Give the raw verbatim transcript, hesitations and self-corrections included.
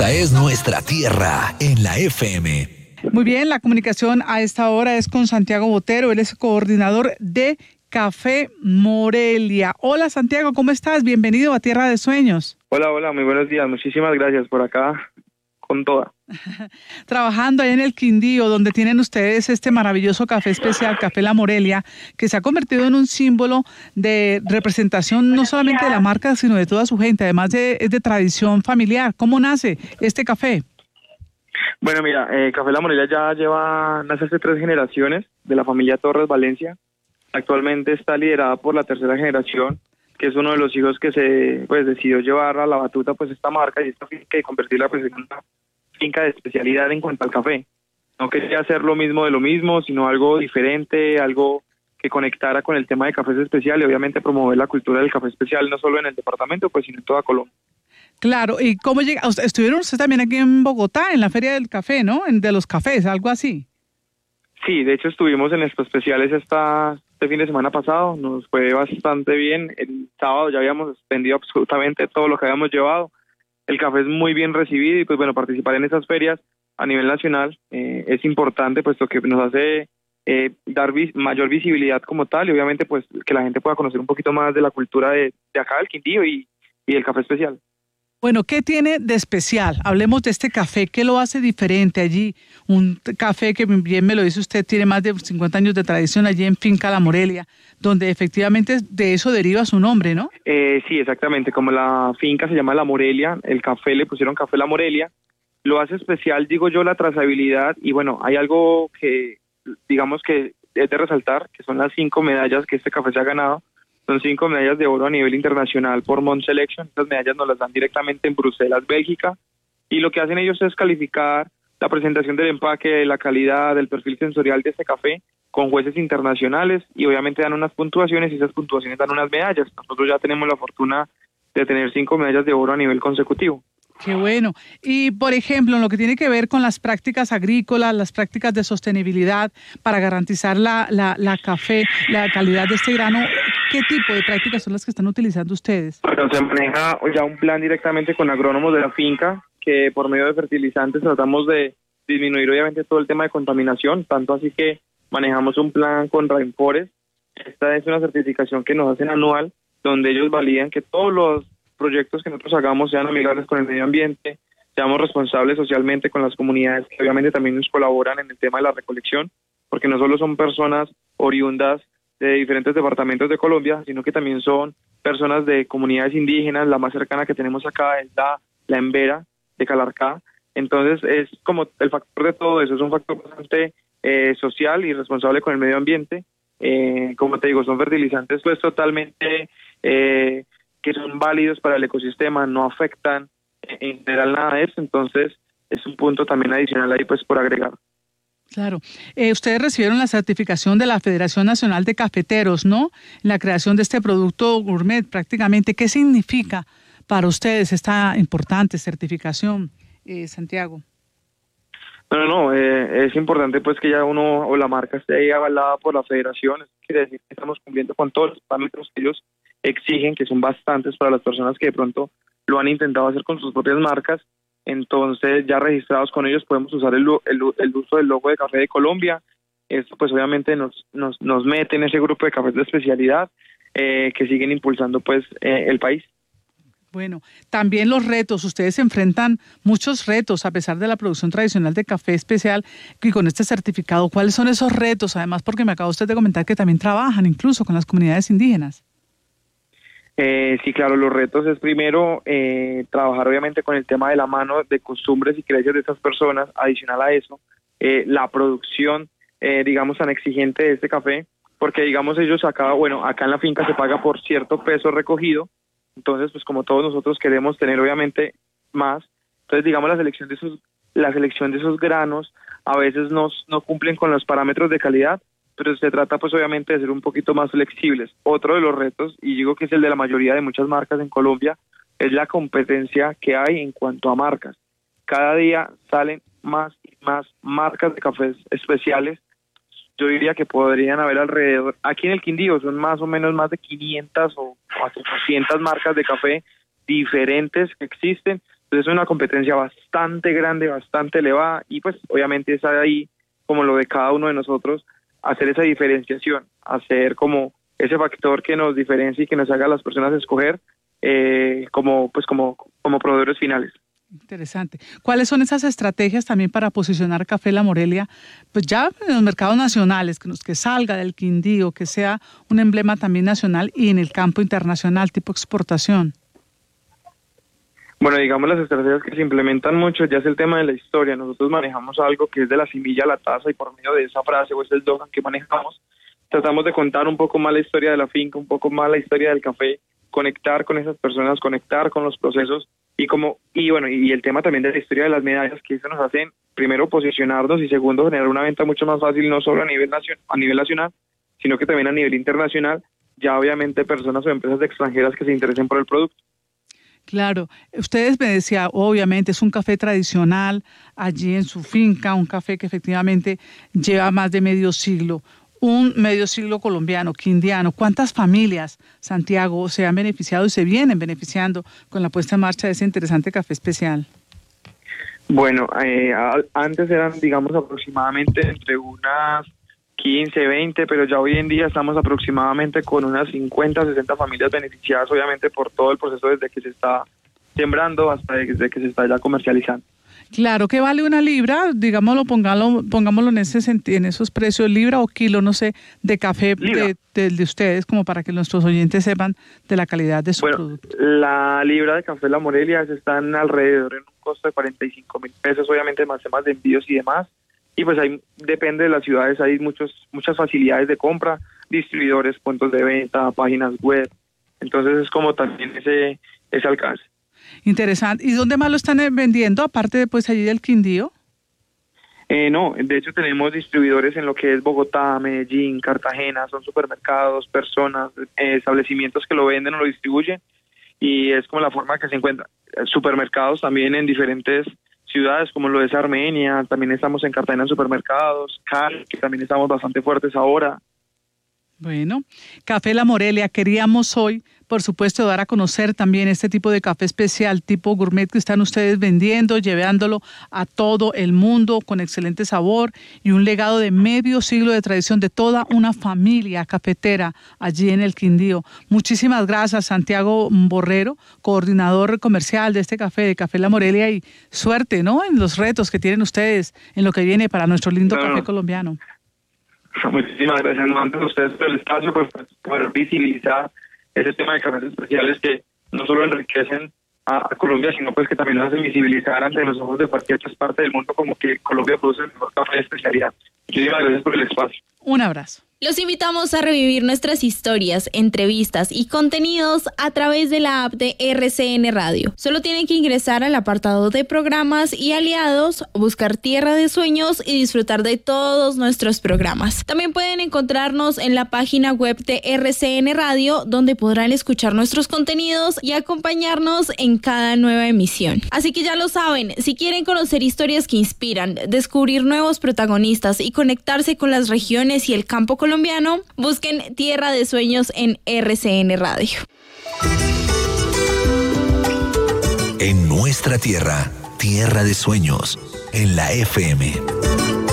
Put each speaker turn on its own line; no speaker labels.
Esta es nuestra tierra en la F M.
Muy bien, la comunicación a esta hora es con Santiago Botero, él es coordinador de Café Morelia. Hola Santiago, ¿cómo estás? Bienvenido a Tierra de Sueños.
Hola, hola, muy buenos días, muchísimas gracias por acá, con toda.
Trabajando ahí en el Quindío, donde tienen ustedes este maravilloso café especial, Café La Morelia, que se ha convertido en un símbolo de representación no solamente de la marca, sino de toda su gente, además de, es de tradición familiar. ¿Cómo nace este café?
Bueno, mira, eh, Café La Morelia ya lleva, nace hace tres generaciones de la familia Torres Valencia. Actualmente está liderada por la tercera generación, que es uno de los hijos que se pues decidió llevar a la batuta pues esta marca y esta finca y convertirla pues en una finca de especialidad en cuanto al café. No quería hacer lo mismo de lo mismo, sino algo diferente, algo que conectara con el tema de cafés especial y obviamente promover la cultura del café especial no solo en el departamento, pues sino en toda Colombia.
Claro, ¿y cómo llega? Estuvieron ustedes también aquí en Bogotá, en la Feria del Café, ¿no? En, de los cafés, algo así.
Sí, de hecho estuvimos en Expo Especiales esta, este fin de semana pasado, nos fue bastante bien. El sábado ya habíamos vendido absolutamente todo lo que habíamos llevado. El café es muy bien recibido y pues bueno, participar en esas ferias a nivel nacional eh, es importante, puesto que nos hace eh, dar vis mayor visibilidad como tal y obviamente pues que la gente pueda conocer un poquito más de la cultura de, de acá del Quindío y, y del café especial.
Bueno, ¿qué tiene de especial? Hablemos de este café, ¿qué lo hace diferente allí? Un café que bien me lo dice usted, tiene más de cincuenta años de tradición allí en Finca La Morelia, donde efectivamente de eso deriva su nombre, ¿no?
Eh, sí, exactamente, como la finca se llama La Morelia, el café le pusieron Café La Morelia, lo hace especial, digo yo, la trazabilidad y bueno, hay algo que digamos que es de resaltar, que son las cinco medallas que este café se ha ganado. Son cinco medallas de oro a nivel internacional por Mont Selection. Estas medallas nos las dan directamente en Bruselas, Bélgica. Y lo que hacen ellos es calificar la presentación del empaque, la calidad, del perfil sensorial de este café con jueces internacionales y obviamente dan unas puntuaciones y esas puntuaciones dan unas medallas. Nosotros ya tenemos la fortuna de tener cinco medallas de oro a nivel consecutivo.
Qué bueno. Y, por ejemplo, en lo que tiene que ver con las prácticas agrícolas, las prácticas de sostenibilidad para garantizar la, la, la café, la calidad de este grano, ¿qué tipo de prácticas son las que están utilizando ustedes?
Bueno, se maneja ya un plan directamente con agrónomos de la finca, que por medio de fertilizantes tratamos de disminuir obviamente todo el tema de contaminación, tanto así que manejamos un plan con Rainforest. Esta es una certificación que nos hacen anual, donde ellos validan que todos los proyectos que nosotros hagamos sean amigables con el medio ambiente, seamos responsables socialmente con las comunidades que obviamente también nos colaboran en el tema de la recolección, porque no solo son personas oriundas de diferentes departamentos de Colombia, sino que también son personas de comunidades indígenas. La más cercana que tenemos acá es la, la Embera de Calarcá. Entonces es como el factor de todo eso, es un factor bastante eh, social y responsable con el medio ambiente. Eh, como te digo, son fertilizantes pues totalmente eh, que son válidos para el ecosistema, no afectan en general nada de eso, entonces es un punto también adicional ahí pues por agregar.
Claro. Eh, ustedes recibieron la certificación de la Federación Nacional de Cafeteros, ¿no? La creación de este producto gourmet prácticamente. ¿Qué significa para ustedes esta importante certificación, eh, Santiago?
No, no, no, eh, es importante pues que ya uno o la marca esté ahí avalada por la federación, eso quiere decir que estamos cumpliendo con todos los parámetros que ellos exigen, que son bastantes para las personas que de pronto lo han intentado hacer con sus propias marcas. Entonces ya registrados con ellos podemos usar el, el, el uso del logo de Café de Colombia. Esto pues obviamente nos, nos, nos mete en ese grupo de cafés de especialidad eh, que siguen impulsando pues eh, el país.
Bueno, también los retos, ustedes enfrentan muchos retos a pesar de la producción tradicional de café especial y con este certificado. ¿Cuáles son esos retos? Además, porque me acaba usted de comentar que también trabajan incluso con las comunidades indígenas.
Eh, sí, claro, los retos es primero eh, trabajar obviamente con el tema de la mano de costumbres y creencias de estas personas. Adicional a eso, eh, la producción, eh, digamos, tan exigente de este café, porque digamos ellos acá, bueno, acá en la finca se paga por cierto peso recogido. Entonces, pues como todos nosotros queremos tener obviamente más, entonces digamos la selección de esos, la selección de esos granos a veces no, no cumplen con los parámetros de calidad, pero se trata pues obviamente de ser un poquito más flexibles. Otro de los retos, y digo que es el de la mayoría de muchas marcas en Colombia, es la competencia que hay en cuanto a marcas. Cada día salen más y más marcas de cafés especiales. Yo diría que podrían haber alrededor, aquí en el Quindío son más o menos más de quinientas o cuatrocientas marcas de café diferentes que existen, Entonces es una competencia bastante grande, bastante elevada y pues obviamente es ahí como lo de cada uno de nosotros, hacer esa diferenciación, hacer como ese factor que nos diferencie y que nos haga a las personas escoger eh, como pues como, como proveedores finales.
Interesante. ¿Cuáles son esas estrategias también para posicionar Café La Morelia, pues ya en los mercados nacionales, que, nos, que salga del Quindío, que sea un emblema también nacional y en el campo internacional, tipo exportación?
Bueno, digamos las estrategias que se implementan mucho ya es el tema de la historia. Nosotros manejamos algo que es de la semilla a la taza y por medio de esa frase o ese eslogan que manejamos, tratamos de contar un poco más la historia de la finca, un poco más la historia del café, conectar con esas personas, conectar con los procesos y como y bueno y el tema también de la historia de las medallas, que eso nos hacen primero posicionarnos y segundo generar una venta mucho más fácil no solo a nivel nacional, a nivel nacional, sino que también a nivel internacional, ya obviamente personas o empresas extranjeras que se interesen por el producto.
Claro, ustedes me decían, obviamente es un café tradicional allí en su finca, un café que efectivamente lleva más de medio siglo. Un medio siglo colombiano, quindiano. ¿Cuántas familias, Santiago, se han beneficiado y se vienen beneficiando con la puesta en marcha de ese interesante café especial?
Bueno, eh, antes eran, digamos, aproximadamente entre unas quince, veinte, pero ya hoy en día estamos aproximadamente con unas cincuenta, sesenta familias beneficiadas, obviamente por todo el proceso desde que se está sembrando hasta desde que se está ya comercializando.
Claro, ¿qué vale una libra? Digámoslo, pongámoslo, pongámoslo en ese sentido, en esos precios, libra o kilo, no sé, de café de, de, de ustedes, como para que nuestros oyentes sepan de la calidad de su
bueno,
producto.
La libra de café La Morelia están alrededor en un costo de cuarenta y cinco mil pesos, obviamente más temas de envíos y demás. Y pues ahí depende de las ciudades, hay muchos muchas facilidades de compra, distribuidores, puntos de venta, páginas web. Entonces es como también ese, ese alcance.
Interesante. ¿Y dónde más lo están vendiendo, aparte de pues allí del Quindío?
Eh, no, de hecho tenemos distribuidores en lo que es Bogotá, Medellín, Cartagena, son supermercados, personas, eh, establecimientos que lo venden o lo distribuyen y es como la forma que se encuentra. Supermercados también en diferentes ciudades como lo es Armenia, también estamos en Cartagena en supermercados, Cali, que también estamos bastante fuertes ahora.
Bueno, Café La Morelia, queríamos hoy, por supuesto, dar a conocer también este tipo de café especial, tipo gourmet que están ustedes vendiendo, llevándolo a todo el mundo con excelente sabor y un legado de medio siglo de tradición de toda una familia cafetera allí en el Quindío. Muchísimas gracias, Santiago Borrero, coordinador comercial de este café, de Café La Morelia, y suerte, ¿no?, en los retos que tienen ustedes, en lo que viene para nuestro lindo no, café no. colombiano.
Muchísimas gracias a ustedes por el espacio, por poder visibilizar ese tema de cafés especiales que no solo enriquecen a, a Colombia, sino pues que también nos hacen visibilizar ante los ojos de cualquier otra parte del mundo como que Colombia produce el mejor café de especialidad. Muchísimas gracias por el espacio.
Un abrazo.
Los invitamos a revivir nuestras historias, entrevistas y contenidos a través de la app de R C N Radio. Solo tienen que ingresar al apartado de programas y aliados, buscar Tierra de Sueños y disfrutar de todos nuestros programas. También pueden encontrarnos en la página web de R C N Radio, donde podrán escuchar nuestros contenidos y acompañarnos en cada nueva emisión. Así que ya lo saben, si quieren conocer historias que inspiran, descubrir nuevos protagonistas y conectarse con las regiones y el campo colombiano, colombiano, busquen Tierra de Sueños en R C N Radio.
En nuestra tierra, Tierra de Sueños, en la F M.